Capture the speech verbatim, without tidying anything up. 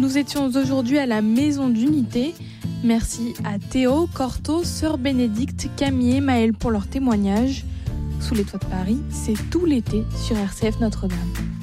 Nous étions aujourd'hui à la Maison d'Unité. Merci à Théo, Corto, Sœur Bénédicte, Camille et Maëlle pour leur témoignage. Sous les toits de Paris, c'est tout l'été sur R C F Notre-Dame.